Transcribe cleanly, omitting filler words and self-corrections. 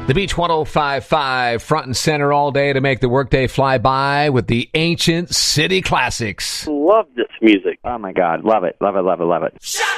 The Beach 105.5 front and center all day to make the workday fly by with the ancient city classics. Love this music. Oh, my God. Love it. Love it, love it, love it.